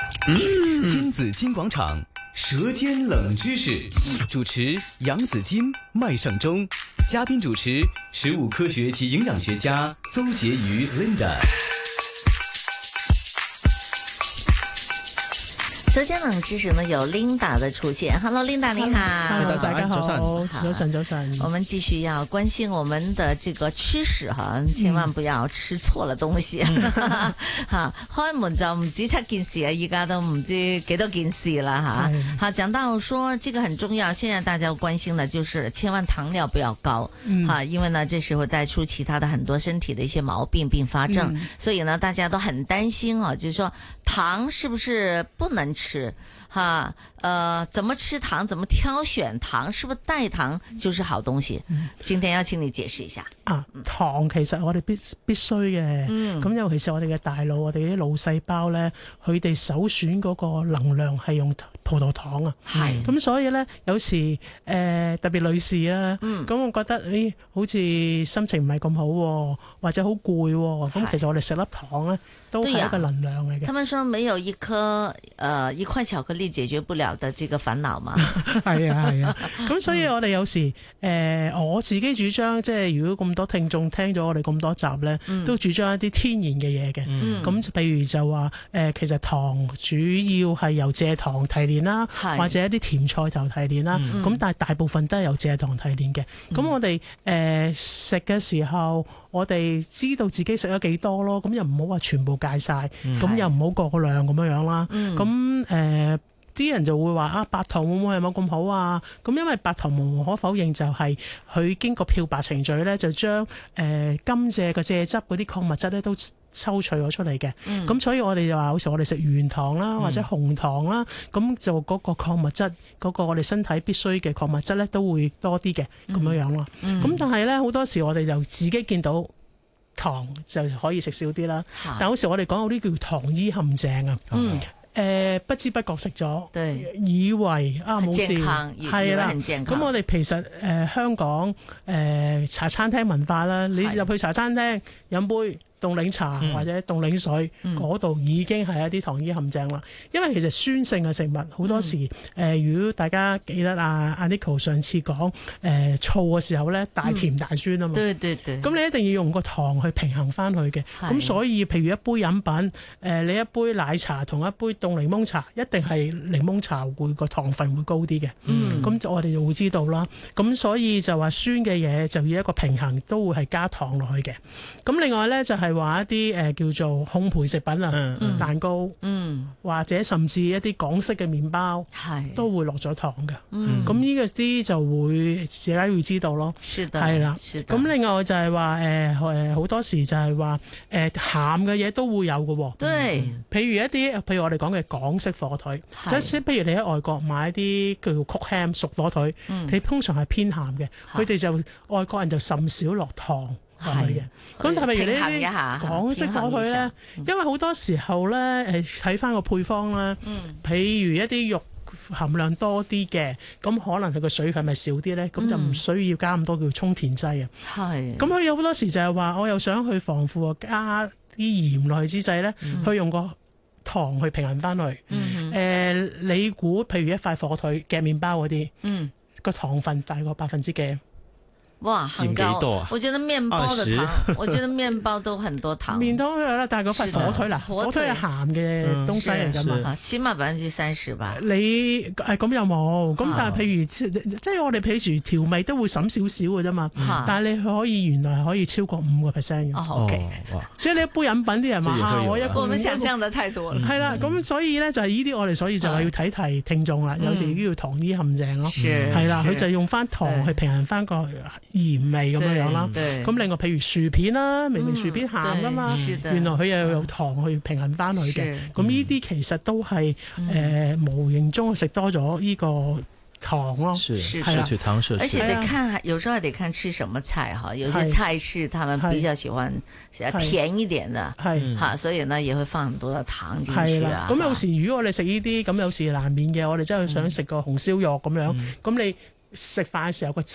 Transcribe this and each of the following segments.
新紫金廣場舌尖冷知識，主持楊紫金、麥尚中，嘉賓主持食物科學及營養學家鄒婕妤 Linda。 舌尖冷知識呢有 Linda 的出現 ，Hello Linda 你好， 大家好，早晨。 我們繼續要關心我們的這個吃食哈，千萬不要吃錯了東西。哈，開門就唔止7件事啊，依家都唔知幾多件事啦哈。好，講到說這個很重要，現在大家關心的就是千萬糖尿不要高，哈，因為呢這時會帶出其他的很多身體的一些毛病併發症，所以呢大家都很擔心啊，就是說糖是不是不能吃？哈，怎麼吃糖，怎麼挑選糖，是不是代糖就是好東西？今天要請你解釋一下。 糖其實我哋必須嘅，咁尤其是我哋嘅大腦，我哋啲腦細胞咧，佢哋首選嗰個能量係用葡萄糖啊。係，咁所以咧有時特別女士啦，咁我覺得好似心情唔係咁好，或者好攰，咁其實我哋食粒糖咧都係一個能量嚟嘅。他們說沒有一塊巧克力解決不了的這個煩惱嘛。係啊，咁所以我哋有時我自己主張，即係如果咁多聽眾聽咗我哋咁多集咧，都主張一啲天然嘅嘢嘅。咁譬如就話其實糖主要係由蔗糖提煉啦，或者一啲甜菜頭提煉啦。咁但係大部分都係由蔗糖提煉嘅。咁我哋食嘅時候，我哋知道自己食咗幾多咯。咁又唔好話全部戒晒，咁又唔好過量咁樣啦。咁啲人就會話白糖會唔會係冇咁好啊？咁因為白糖無可否認就係佢經過漂白程序咧，就將甘蔗嘅蔗汁嗰啲礦物質咧都抽取咗出嚟嘅。咁所以我哋就話，好似我哋食原糖啦，或者紅糖啦，咁就嗰個礦物質，嗰個我哋身體必須嘅礦物質咧，都會多啲嘅咁樣樣咯。咁但係咧好多時我哋就自己見到糖就可以食少啲啦。但好似我哋講嗰啲叫糖衣陷阱啊。不知不覺食咗，以為冇事，係啦。咁我哋其實香港茶餐廳文化啦，你入去茶餐廳飲杯凍檸茶或者凍檸水，嗰度已經係一啲糖衣陷阱啦。因為其實酸性嘅食物好多時，如果大家記得阿 Nico 上次講醋嘅時候咧，大甜大酸啊嘛。對。咁你一定要用個糖去平衡翻佢嘅。咁所以譬如一杯飲品，你一杯奶茶同一杯凍檸檬茶，一定係檸檬茶會個糖分會高啲嘅。咁我哋就會知道啦。咁所以就話酸嘅嘢就要一個平衡，都會係加糖落去嘅。咁另外咧就係話一啲叫做烘焙食品啊，蛋糕，或者甚至一啲港式嘅麵包，都會落咗糖嘅。咁呢個啲就會自己會知道咯。係啦。咁另外就係話好多時就係話鹹嘅嘢都會有嘅。對。譬如我哋講嘅港式火腿，即係譬如你喺外國買啲叫做 cooked ham 熟火腿，你通常係偏鹹嘅，佢哋就外國人就甚少落糖落去嘅。咁但係譬如你啲港式火腿咧，因為好多時候咧睇翻個配方啦，譬如一啲肉含量多啲嘅，咁可能佢個水分咪少啲咧，咁就唔需要加咁多叫充填劑啊。咁佢有好多時就係話，我又想去防腐加啲鹽落去之際咧，去用個糖去平衡翻去。你估譬如一塊火腿夾麵包嗰啲，個糖分大過幾%？ 哇，很高！我覺得麵包的糖，我覺得麵包都很多糖。麵包啦，但係嗰塊火腿火腿係鹹嘅東西嚟㗎嘛，起碼30%吧。你咁又冇，咁但係譬如即係我哋譬如調味都會審少少嘅啫嘛，但係你可以原來係可以超過5%嘅。OK，所以你一杯飲品啲人話我們想象得太多啦。係啦，咁所以咧就係呢啲我哋所以就係要提聽眾啦，有時呢叫糖衣陷阱咯，係啦，佢就用翻糖去平衡翻個鹽味咁樣啦，咁另外譬如薯片啦，明明薯片鹹噶嘛，原來佢又有糖去平衡翻佢嘅，咁呢啲其實都係無形中食多咗呢個糖咯， 是糖攝取， 而且得看，有時候還得看吃什麼菜哈，有些菜式他們比較喜歡甜一點的，所以呢也會放很多的糖進去啊。 咁有時如果我哋食呢啲，咁有時難免嘅，我哋真係想食個紅燒肉咁樣，咁你食飯嘅時候個汁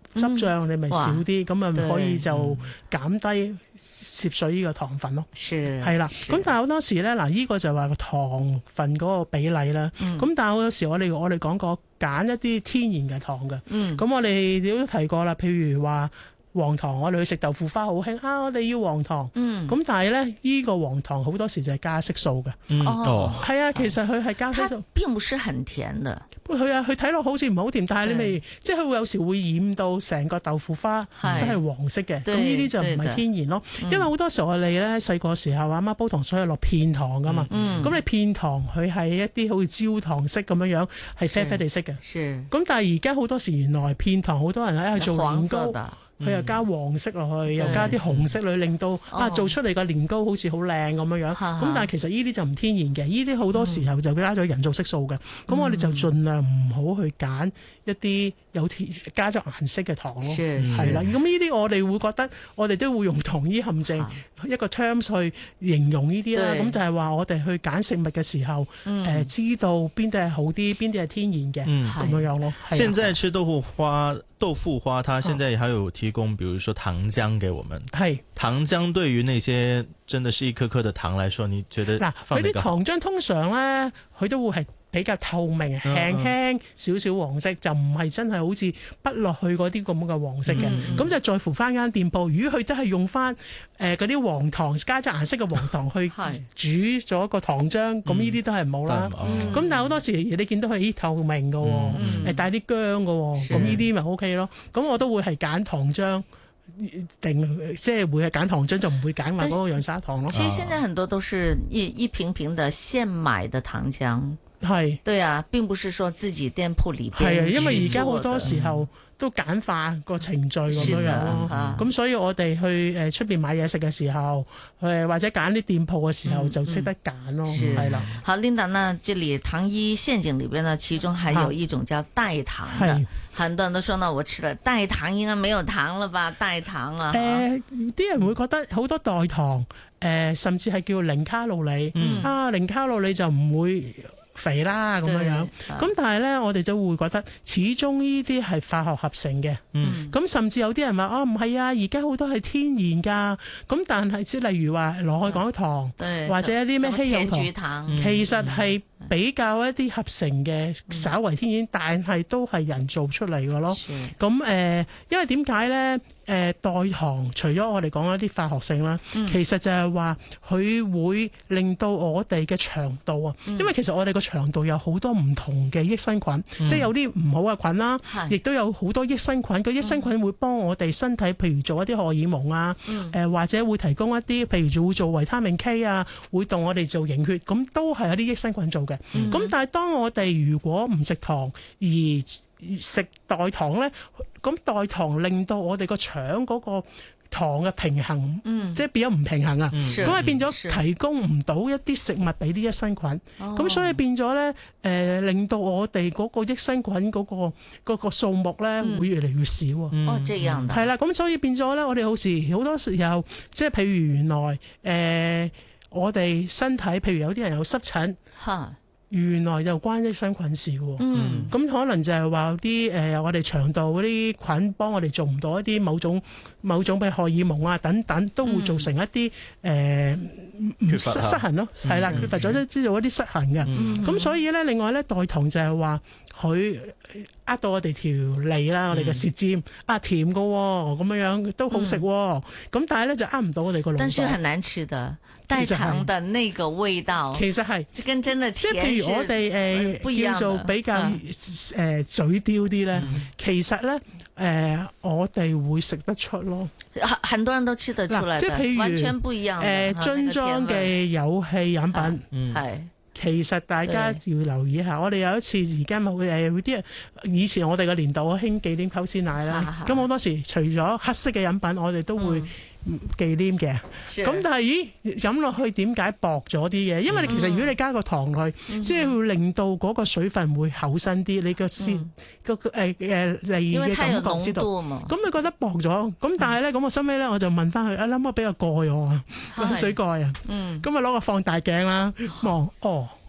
汁醬你咪少啲，咁啊可以就減低攝水呢個糖分咯。係啦，咁但係好多時咧，嗱呢個就話個糖分嗰個比例啦。咁但係好多時我哋講過揀一啲天然嘅糖嘅。咁我哋都提過啦，譬如話黃糖，我哋去食豆腐花好興啊！我哋要黃糖，咁但係咧，呢個黃糖好多時就係加色素嘅。係啊，其實佢係加色素， 並不是很甜嘅。 佢睇落好似唔係好甜，但係你咪即係佢會有時會染到成個豆腐花都係黃色嘅。咁呢啲就唔係天然咯。因為好多時候我哋咧細個時候阿媽煲糖水係落片糖噶嘛。咁你片糖佢係一啲好似焦糖色咁樣係啡啡地色嘅。咁但係而家好多時原來片糖好多人喺度做年糕。佢又加黃色落去，又加啲紅色落去，令到做出嚟個年糕好似好靚咁樣樣。咁但係其實呢啲就唔天然嘅，呢啲好多時候就加咗人造色素嘅。咁我哋就盡量唔好去揀一啲有加咗顏色嘅糖咯。係啦，咁呢啲我哋會覺得，我哋都會用糖衣陷阱一個 terms 去形容呢啲啦。咁就係話我哋去揀食物嘅時候，知道邊啲係好啲，邊啲係天然嘅咁樣樣咯。 現在吃豆腐花它現在還有提供比如說糖漿給我們。糖漿對於那些真的是一顆顆的糖來說，你覺得佢啲糖漿通常呢，佢都會係比較透明，輕少少黃色，就唔係真係好似筆落去嗰啲咁嘅黃色嘅。咁就在乎翻間店鋪，如果佢都係用翻嗰啲黃糖加咗顏色嘅黃糖去煮咗個糖漿，咁呢啲都係冇啦。咁但係好多時你見到佢透明嘅，帶啲薑嘅，咁呢啲咪 OK 咯。咁我都會係揀糖漿。即係會係揀糖漿，就唔會揀埋嗰個洋砂糖咯。 其實現在很多都是一瓶瓶的現買的糖漿。對啊，並不是說自己店鋪裏邊。 係啊，因為而家好多時候都簡化個程序咁樣咯。咁所以我哋去出邊買嘢食嘅時候，或者揀啲店鋪嘅時候就識得揀咯。係啦。 好 ，Linda 呢？這裡糖衣陷阱裏邊呢，其中還有一種叫代糖的。很多人都說呢，我吃了代糖應該沒有糖了吧？代糖啊。 啲人會覺得好多代糖，甚至係叫零卡路里。零卡路里就唔會肥啦咁樣，咁但係咧我哋就會覺得始終呢啲係化學合成嘅，咁甚至有啲人話唔係啊，而家好多係天然噶，咁但係即係例如話羅漢果糖或者一啲咩稀有糖，其實係比較一啲合成嘅，稍為天然，但係都係人做出嚟嘅咯。咁因為點解咧？代糖除咗我哋講一啲化學性啦，其實就係話佢會令到我哋嘅腸道啊，因為其實我哋個腸道有好多唔同嘅益生菌，即係有啲唔好嘅菌啦，亦都有好多益生菌。個益生菌會幫我哋身體，譬如做一啲荷爾蒙啊，或者會提供一啲，譬如會做維他命 K 啊，會同我哋做凝血，咁都係有啲益生菌做嘅。咁但係當我哋如果唔食糖而食代糖咧，咁代糖令到我哋個腸嗰個糖嘅平衡，即係變咗唔平衡啊，咁係變咗提供唔到一啲食物俾啲益生菌，咁所以變咗咧，令到我哋嗰個益生菌嗰個數目咧會越嚟越少啊。 這樣的係啦，咁所以變咗咧，我哋好多時候，即係譬如原來我哋身體，譬如有啲人有濕疹。原來就關益生菌事喎，咁可能就係話啲我哋腸道嗰啲菌幫我哋做唔到一啲某種譬如荷爾蒙啊等等，都會造成一啲失衡咯，係啦，缺乏咗知道一啲失衡嘅。咁所以咧，另外咧代糖就係話佢呃到我哋條脷啦，我哋嘅舌尖甜㗎喎，咁樣都好食喎，咁但係咧就呃唔到我哋個腦袋。 但是很難吃的代糖的那個味道， 其實係就跟真的甜，即係譬如我哋叫做比較嘴刁啲咧，其實咧我哋會食得出咯。 很多人都吃得出來的， 即係譬如完全不一樣。 樽裝嘅有氣飲品，其實大家要留意下。我哋有一次而家冇啲人，以前我哋嘅年代我興忌廉溝鮮奶啦，咁好多時除咗黑色嘅飲品，我哋都會忌廉嘅。咁但係飲落去點解薄咗啲嘅？因為其實如果你加個糖落去，即係會令到嗰個水分會厚身啲，你個舌個脷嘅感覺知道。咁你覺得薄咗？咁但係咧，咁我收尾咧我就問翻佢，諗我俾個蓋我啊，水蓋啊。咁啊攞個放大鏡啦，望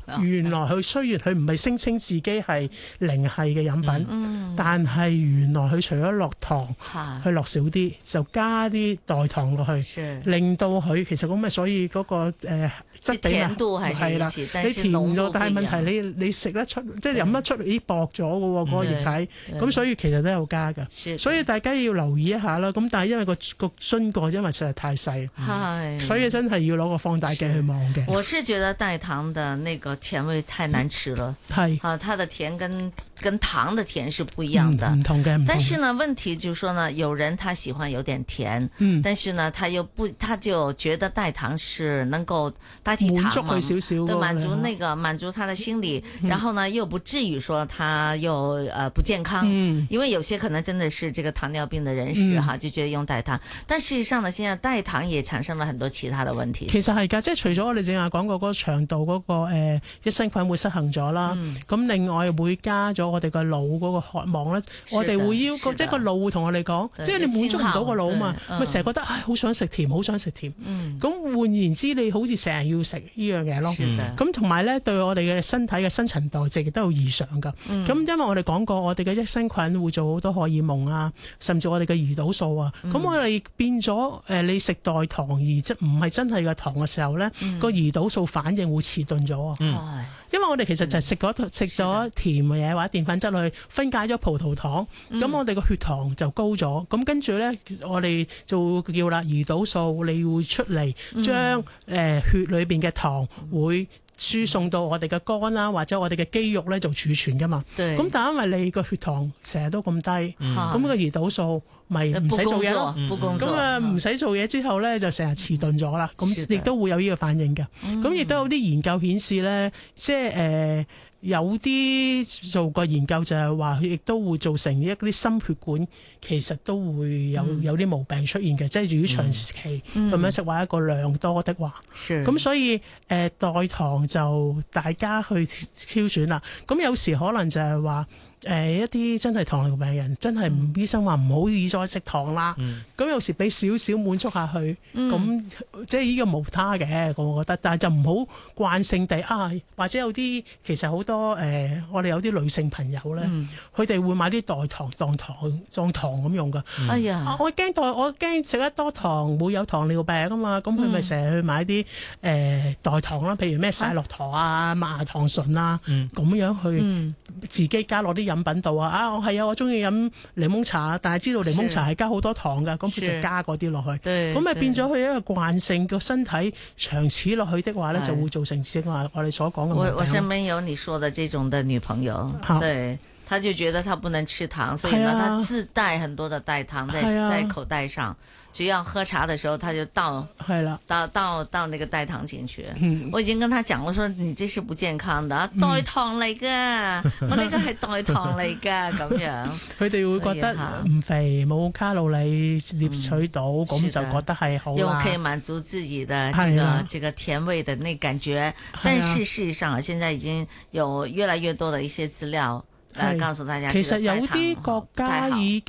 原來佢雖然佢唔係聲稱自己係零係嘅飲品，但係原來佢除咗落糖，佢落少啲，就加啲代糖落去，令到佢其實咁所以嗰個質地係啦，你甜咗，但係問題你食得出，即係飲得出，咦薄咗嘅喎嗰個液體，咁所以其實都有加㗎，所以大家要留意一下啦。咁但係因為個樽蓋因為實在太細，所以真係要攞個放大鏡去望嘅。 我是覺得代糖的那個甜味太難吃了，它的甜跟糖的甜是不一樣的， 唔同嘅。 但是呢，問題就是說呢，有人他喜歡有點甜，但是呢，他就覺得代糖是能夠代替糖嘛，對，滿足他的心理，然後呢又不至於說他又不健康，因為有些可能真的是這個糖尿病的人士哈，就覺得用代糖，但事實上呢，現在代糖也產生了很多其他的問題。 其實係㗎，即係除咗我哋正話講過嗰個腸道嗰個益生菌會失衡咗啦，咁另外會加咗我哋個腦嗰個渴望咧，我哋會要求即係個腦會同我哋講，即係你滿足唔到個腦嘛，咪成日覺得好想食甜，好想食甜。咁換言之，你好似成日要食呢樣嘢咯。咁同埋咧，對我哋嘅身體嘅新陳代謝亦都有異常㗎。咁因為我哋講過，我哋嘅益生菌會做好多荷爾蒙啊，甚至我哋嘅胰島素啊。咁我哋變咗你食代糖而即唔係真係嘅糖嘅時候咧，個胰島素反應會遲鈍咗。因為我哋其實就係食咗甜嘅嘢或者澱粉質去分解咗葡萄糖，咁我哋個血糖就高咗，咁跟住咧我哋就叫啦胰島素，你會出嚟將血裏邊嘅糖會輸送到我哋嘅肝啦，或者我哋嘅肌肉咧做儲存噶嘛。咁但係因為你個血糖成日都咁低，咁個胰島素咪唔使做嘢咯。咁唔使做嘢之後咧，就成日遲鈍咗啦。咁亦都會有呢個反應嘅。咁亦都有啲研究顯示咧，即係有啲做過研究就係話，亦都會造成一啲心血管其實都會有啲毛病出現嘅。即係如果長期咁樣食話一個量多的話，咁所以代糖就大家去挑選啦。咁有時可能就係話一啲真係糖尿病人真係醫生話唔好以再食糖啦。咁有時俾少少滿足下去，咁即係呢個無他嘅，我覺得。但係就唔好慣性地或者有啲其實好多我哋有啲女性朋友咧，佢哋會買啲代糖當糖咁用噶。哎呀，我驚食得多糖會有糖尿病啊嘛，咁佢咪成日去買啲代糖啦，譬如咩晒樂糖啊、麥芽糖醇啊，咁樣去自己加落啲飲品度我中意飲檸檬茶，但係知道檸檬茶係加好多糖噶，咁佢就加嗰啲落去，咁咪變咗佢一個慣性，個身體長此落去的話咧，就會造成正話我哋所講嘅。 我身邊有你說的這種的女朋友，對，她就覺得她不能吃糖，所以呢，她自帶很多的代糖在口袋上，只要喝茶的時候，她就倒那個代糖進去。我已經跟她講，我說你這是不健康的，代糖嚟噶，我呢個係代糖嚟噶，咁樣。佢哋會覺得唔肥，冇卡路里攝取到，咁就覺得係好啦。又可以滿足自己的這個甜味的那感覺，但是事實上，現在已經有越來越多的一些資料告訴大家， 其實有啲國家已經